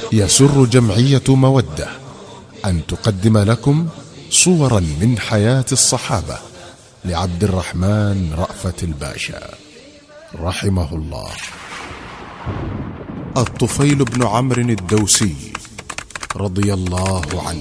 يسر جمعية مودة أن تقدم لكم صورا من حياة الصحابة لعبد الرحمن رأفت الباشا رحمه الله. الطفيل بن عمرو الدوسي رضي الله عنه